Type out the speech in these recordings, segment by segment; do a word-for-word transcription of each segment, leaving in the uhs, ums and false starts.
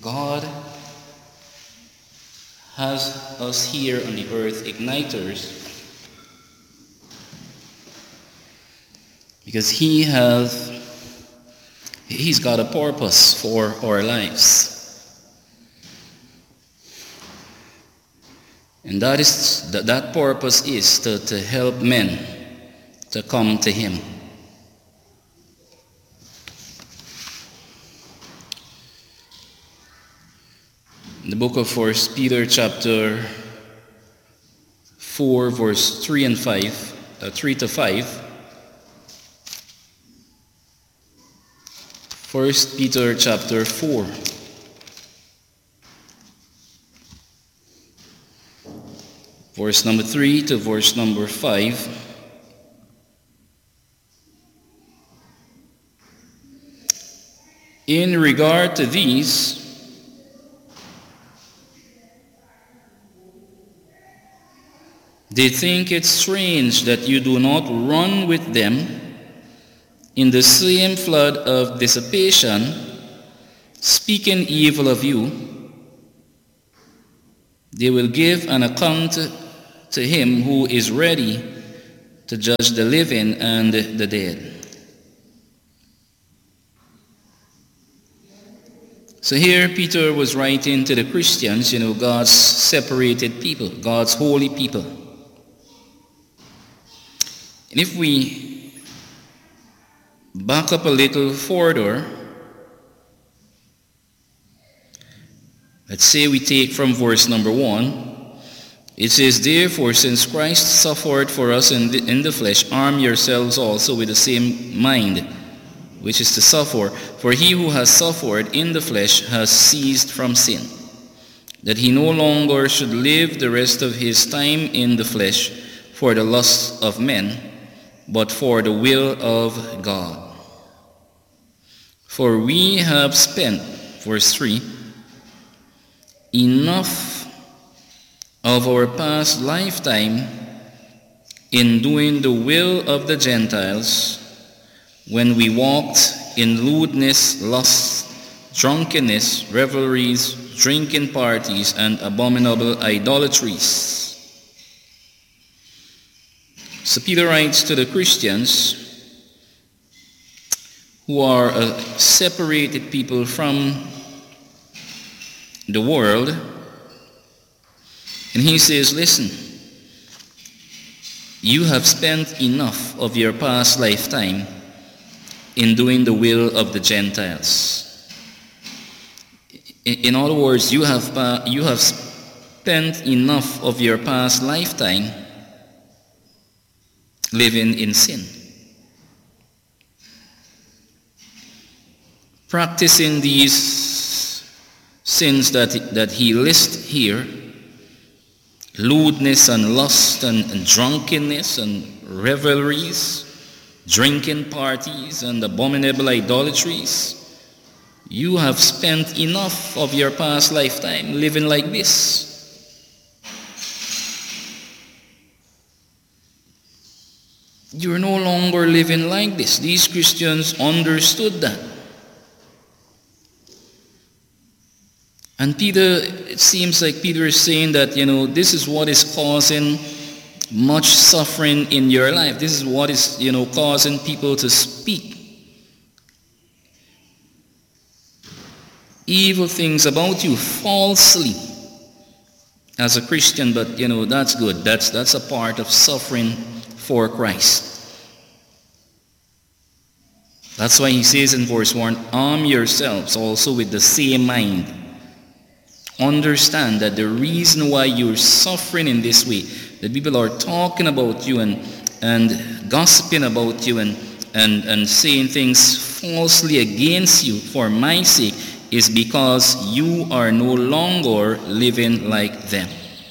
God has us here on the earth, igniters, because He has, He's got a purpose for our lives. And that is that, that purpose is to, to help men to come to Him. In the book of First Peter, chapter four, verse three and five, uh, three to five. First Peter, chapter four. Verse number three to verse number five. In regard to these, they think it strange that you do not run with them in the same flood of dissipation, speaking evil of you. They will give an account to Him who is ready to judge the living and the dead. So here Peter was writing to the Christians, you know, God's separated people, God's holy people. And if we back up a little further, let's say we take from verse number one. It says, therefore, since Christ suffered for us in the, in the flesh, arm yourselves also with the same mind, which is to suffer. For he who has suffered in the flesh has ceased from sin, that he no longer should live the rest of his time in the flesh for the lusts of men, but for the will of God. For we have spent, verse three, enough of our past lifetime in doing the will of the Gentiles, when we walked in lewdness, lust, drunkenness, revelries, drinking parties, and abominable idolatries. So Peter writes to the Christians who are a separated people from the world, and he says, listen, you have spent enough of your past lifetime in doing the will of the Gentiles. In other words, you have, uh, you have spent enough of your past lifetime living in sin, practicing these sins that, that he lists here, lewdness and lust and, and drunkenness and revelries, drinking parties and abominable idolatries. You have spent enough of your past lifetime living like this. You're no longer living like this. These Christians understood that. And Peter, it seems like Peter is saying that, you know, this is what is causing much suffering in your life. This is what is, you know, causing people to speak evil things about you falsely as a Christian. But, you know, that's good. That's, that's a part of suffering for Christ. That's why he says in verse one, arm yourselves also with the same mind. Understand that the reason why you're suffering in this way, that people are talking about you and and gossiping about you and and, and saying things falsely against you for my sake, is because you are no longer living like them.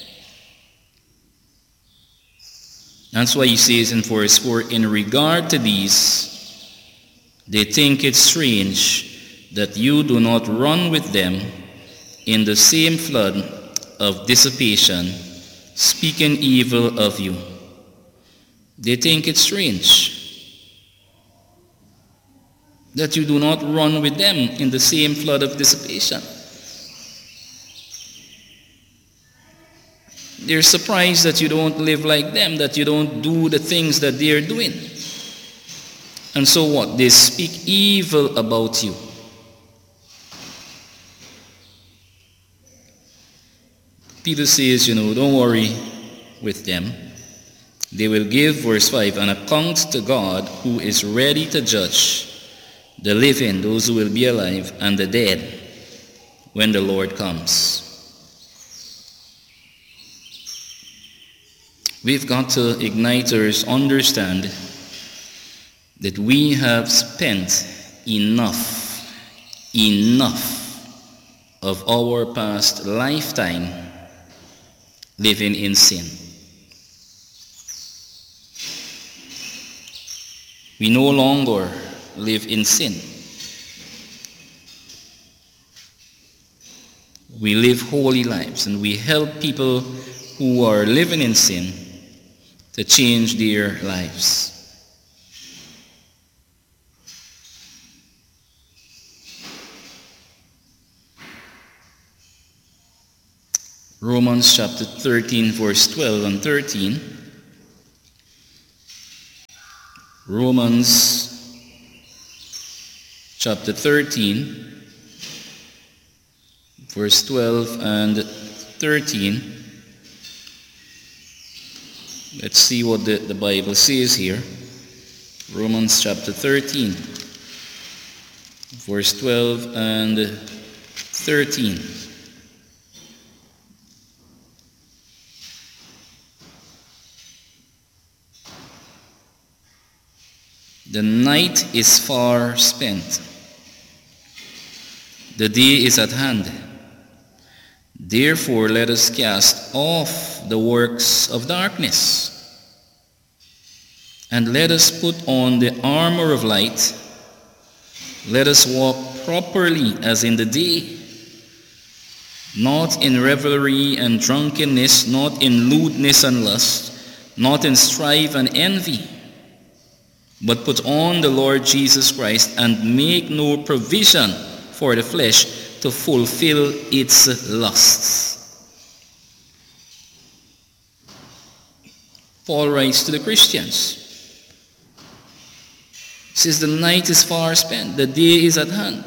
That's why he says in verse four, in regard to these, they think it strange that you do not run with them in the same flood of dissipation, speaking evil of you. They think it strange that you do not run with them in the same flood of dissipation. They're surprised that you don't live like them, that you don't do the things that they're doing. And so what? They speak evil about you. Peter says, you know, don't worry with them. They will give, verse five, an account to God who is ready to judge the living, those who will be alive, and the dead when the Lord comes. We've got to, igniters, understand that we have spent enough, enough of our past lifetime living in sin. We no longer live in sin. We live holy lives, and we help people who are living in sin to change their lives. Romans chapter thirteen, verse twelve and thirteen. Romans chapter thirteen, verse twelve and thirteen. Let's see what the, the Bible says here. Romans chapter thirteen, verse twelve and thirteen. The night is far spent. The day is at hand. Therefore, let us cast off the works of darkness, and let us put on the armor of light. Let us walk properly as in the day, not in revelry and drunkenness, not in lewdness and lust, not in strife and envy, but put on the Lord Jesus Christ, and make no provision for the flesh to fulfill its lusts. Paul writes to the Christians. He says, the night is far spent, the day is at hand.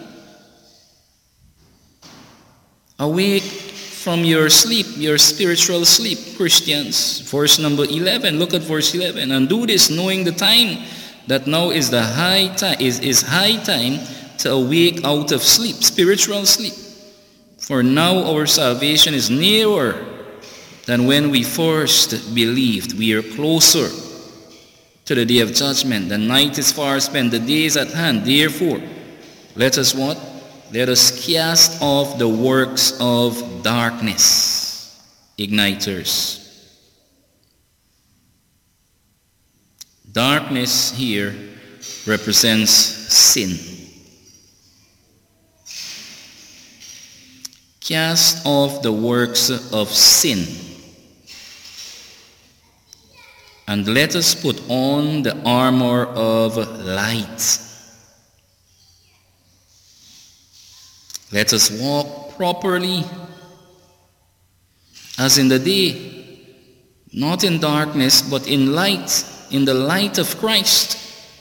Awake from your sleep, your spiritual sleep, Christians. Verse number eleven, look at verse eleven. And do this knowing the time, that now is the high time is, is high time to awake out of sleep, spiritual sleep. For now our salvation is nearer than when we first believed. We are closer to the day of judgment. The night is far spent, the day is at hand. Therefore, let us what? Let us cast off the works of darkness. Igniters. Darkness here represents sin. Cast off the works of sin, and let us put on the armor of light. Let us walk properly as in the day, not in darkness, but in light, in the light of Christ,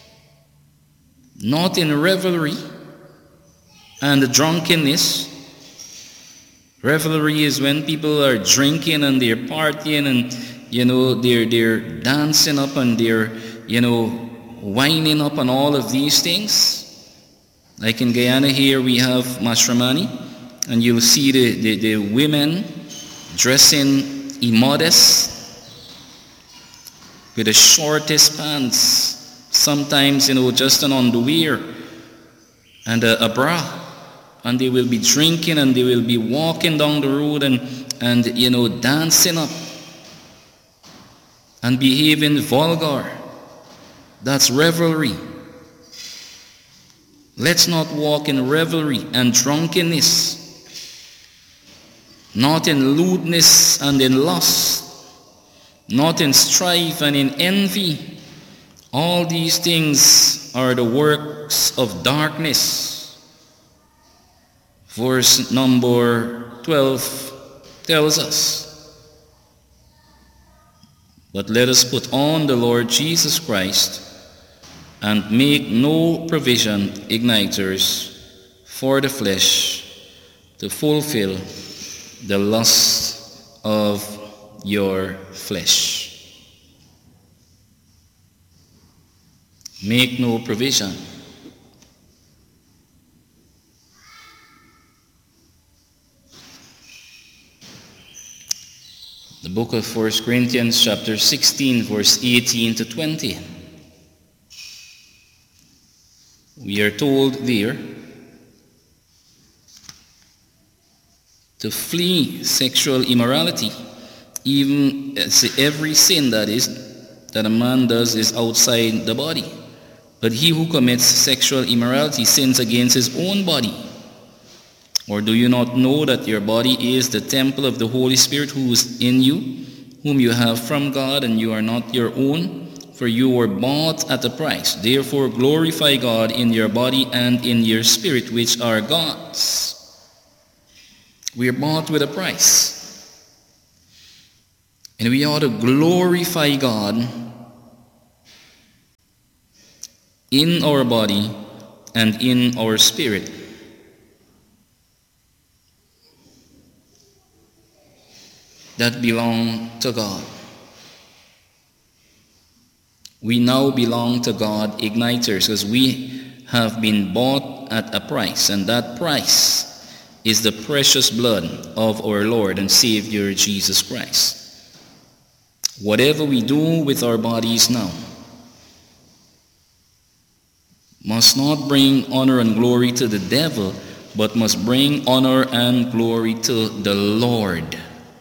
not in revelry and drunkenness. Revelry is when people are drinking and they're partying and, you know, they're, they're dancing up and they're, you know, winding up and all of these things. Like in Guyana here we have Mashramani, and you'll see the, the, the women dressing immodest with the shortest pants, sometimes, you know, just an underwear and a, a bra. And they will be drinking and they will be walking down the road and, and you know, dancing up and behaving vulgar. That's revelry. Let's not walk in revelry and drunkenness, not in lewdness and in lust, not in strife and in envy. All these things are the works of darkness. Verse number twelve tells us. But let us put on the Lord Jesus Christ and make no provision, igniters, for the flesh to fulfill the lust of your flesh. Make no provision. The book of First Corinthians chapter sixteen, verse eighteen to twenty. We are told there to flee sexual immorality. Even every sin that is that a man does is outside the body. But he who commits sexual immorality sins against his own body. Or do you not know that your body is the temple of the Holy Spirit who is in you, whom you have from God, and you are not your own? For you were bought at a price. Therefore glorify God in your body and in your spirit, which are God's. We are bought with a price. And we ought to glorify God in our body and in our spirit. That belong to God. We now belong to God, igniters, because we have been bought at a price, and that price is the precious blood of our Lord and Savior Jesus Christ. Whatever we do with our bodies now must not bring honor and glory to the devil, but must bring honor and glory to the Lord.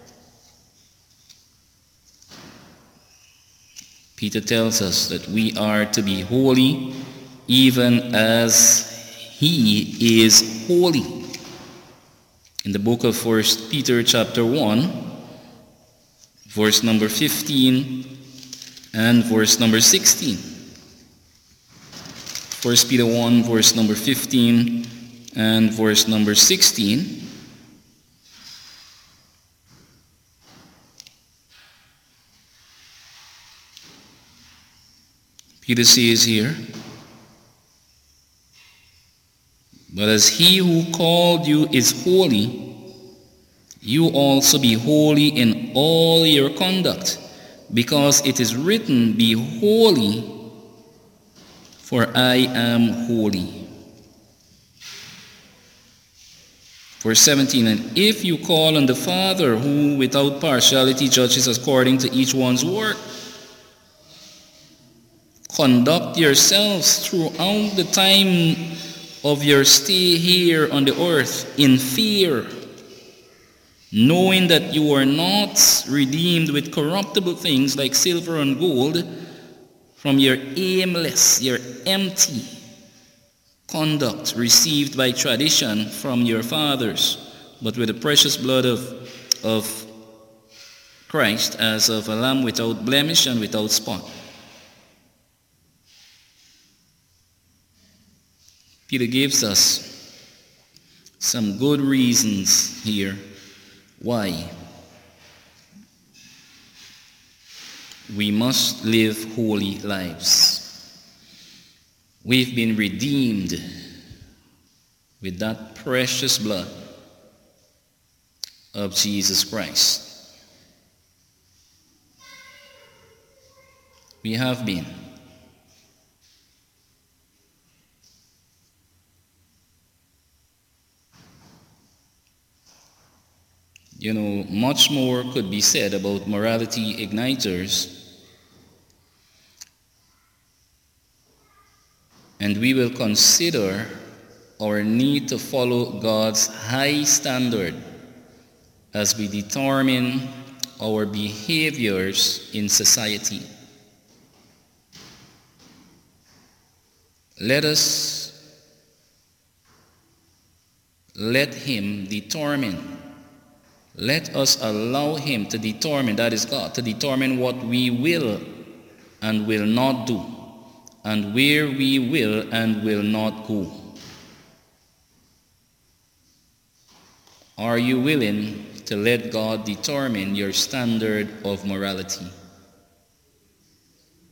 Peter tells us that we are to be holy even as he is holy. In the book of First Peter chapter one, verse number fifteen and verse number sixteen. First Peter one, verse number fifteen and verse number sixteen. Peter says here, but as he who called you is holy, you also be holy in all your conduct, because it is written, be holy, for I am holy. Verse seventeen, and if you call on the Father, who without partiality judges according to each one's work, conduct yourselves throughout the time of your stay here on the earth in fear, knowing that you are not redeemed with corruptible things like silver and gold from your aimless, your empty conduct received by tradition from your fathers, but with the precious blood of, of Christ as of a lamb without blemish and without spot. Peter gives us some good reasons here why we must live holy lives. We've been redeemed with that precious blood of Jesus Christ. We have been. You know, much more could be said about morality igniters, and we will consider our need to follow God's high standard as we determine our behaviors in society. Let us let Him determine. Let us allow Him to determine, that is God, to determine what we will and will not do, and where we will and will not go. Are you willing to let God determine your standard of morality?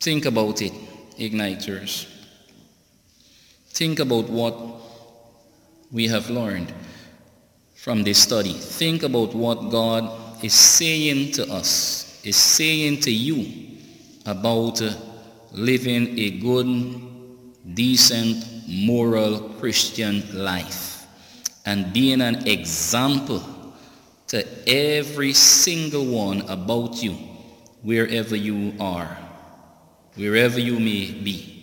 Think about it, Igniters. Think about what we have learned from this study. Think about what God is saying to us, is saying to you about uh, living a good, decent, moral Christian life and being an example to every single one about you, wherever you are, wherever you may be.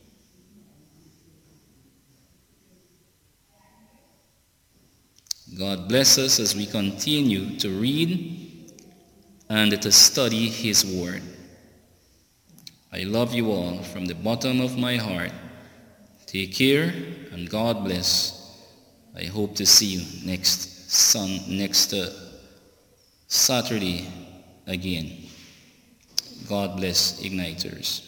God bless us as we continue to read and to study His Word. I love you all from the bottom of my heart. Take care and God bless. I hope to see you next sun next uh, Saturday again. God bless, Igniters.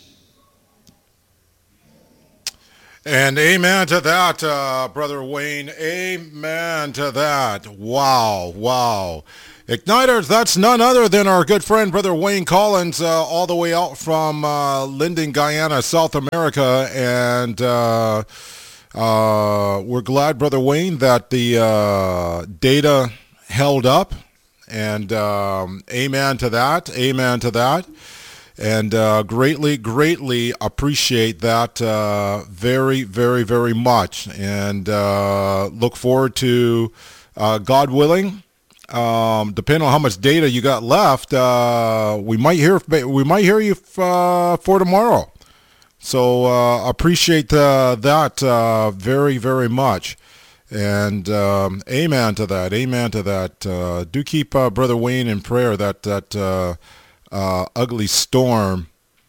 And amen to that, uh, Brother Wayne. Amen to that. Wow, wow. Igniters, that's none other than our good friend, Brother Wayne Collins, uh, all the way out from uh, Linden, Guyana, South America. And uh, uh, we're glad, Brother Wayne, that the uh, data held up. And um, amen to that. Amen to that. And uh, greatly, greatly appreciate that uh, very, very, very much. And uh, look forward to, uh, God willing, um, depending on how much data you got left, uh, we might hear we might hear you f- uh, for tomorrow. So uh, appreciate uh, that uh, very, very much. And um, amen to that. Amen to that. Uh, do keep uh, Brother Wayne in prayer. That that. Uh, Uh, ugly storm,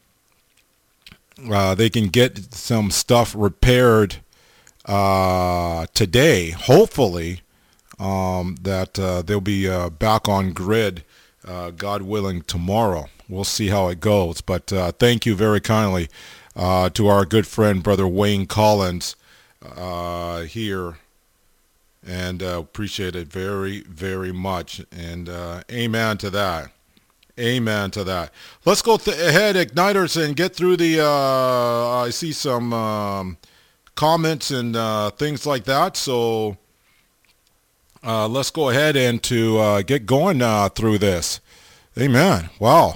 uh, they can get some stuff repaired uh, today, hopefully, um, that uh, they'll be uh, back on grid, uh, God willing, tomorrow. We'll see how it goes. But uh, thank you very kindly uh, to our good friend, Brother Wayne Collins, uh, here. And uh, appreciate it very, very much. And uh, amen to that. Amen to that. Let's go th- ahead, Igniters, and get through the, uh, I see some um, comments and uh, things like that. So uh, let's go ahead and to uh, get going uh, through this. Amen. Wow.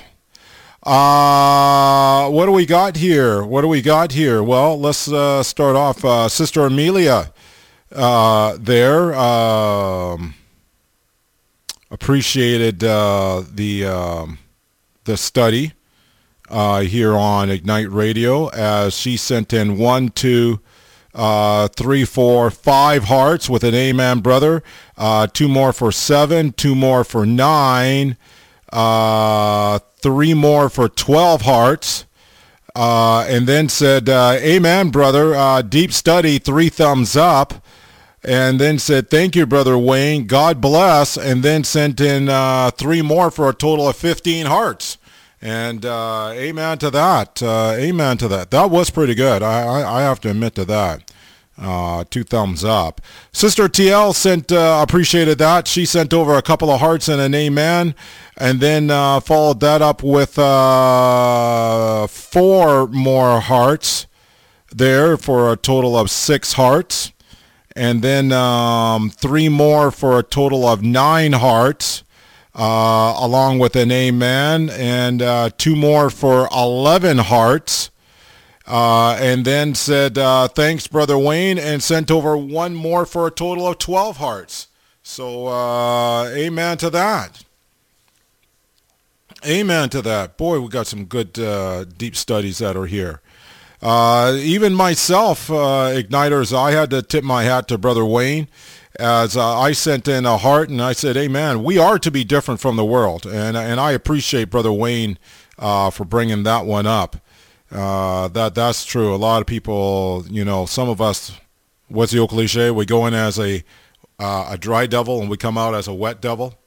Uh, what do we got here? What do we got here? Well, let's uh, start off. Uh, Sister Amelia uh, there. Um, appreciated uh, the um, the study uh, here on Ignite Radio, as she sent in one, two, uh, three, four, five hearts with an amen, brother. Uh, two more for seven, two more for nine, uh, three more for twelve hearts. Uh, and then said, uh, amen, brother. Uh, deep study, three thumbs up. And then said, thank you, Brother Wayne. God bless. And then sent in uh, three more for a total of fifteen hearts. And uh, amen to that. Uh, amen to that. That was pretty good. I, I, I have to admit to that. Uh, two thumbs up. Sister T L sent, uh, appreciated that. She sent over a couple of hearts and an amen. And then uh, followed that up with uh, four more hearts there for a total of six hearts. And then um, three more for a total of nine hearts, uh, along with an amen, and uh, two more for eleven hearts. Uh, and then said, uh, thanks, Brother Wayne, and sent over one more for a total of twelve hearts. So uh, amen to that. Amen to that. Boy, we got some good uh, deep studies that are here. Uh, even myself, uh, Igniters, I had to tip my hat to Brother Wayne, as uh, I sent in a heart and I said, amen, we are to be different from the world. And and I appreciate Brother Wayne uh, for bringing that one up. Uh, that That's true. A lot of people, you know, some of us, what's the old cliche? We go in as a, uh, a dry devil and we come out as a wet devil.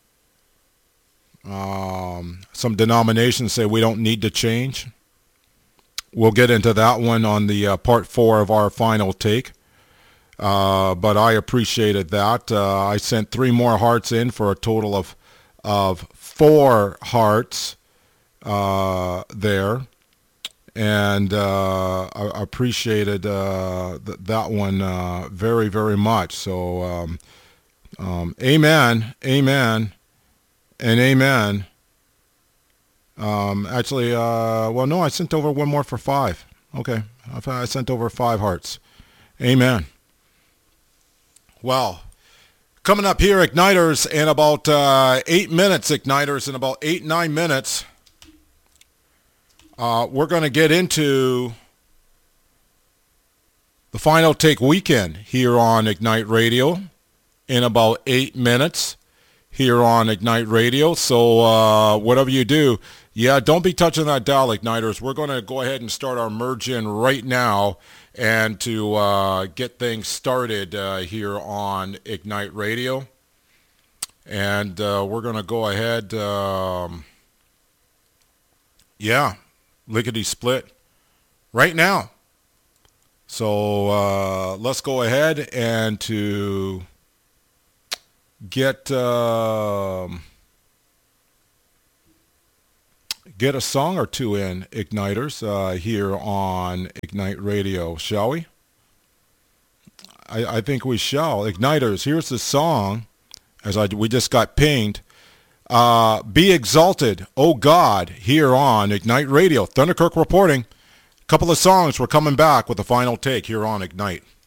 Um, some denominations say we don't need to change. We'll get into that one on the uh, part four of our final take. Uh, but I appreciated that. Uh, I sent three more hearts in for a total of of four hearts uh, there. and uh, I appreciated uh, th- that one uh, very, very much. So, um, um, amen, amen, and amen. Um, actually, uh, well, no, I sent over one more for five. Okay, I I sent over five hearts. Amen. Well, coming up here, Igniters, in about uh, eight minutes, Igniters, in about eight, nine minutes, uh, we're going to get into the Final Take weekend here on Ignite Radio in about eight minutes here on Ignite Radio. So uh, whatever you do, yeah, don't be touching that dial, Igniters. We're going to go ahead and start our merge in right now and to uh, get things started uh, here on Ignite Radio. And uh, we're going to go ahead, um, yeah, lickety split right now. So uh, let's go ahead and to get um, get a song or two in, Igniters, uh, here on Ignite Radio, shall we? I, I think we shall. Igniters, here's the song, as I we just got pinged. Uh, Be Exalted, O God, here on Ignite Radio. Thunderkirk reporting. A couple of songs. We're coming back with the Final Take here on Ignite.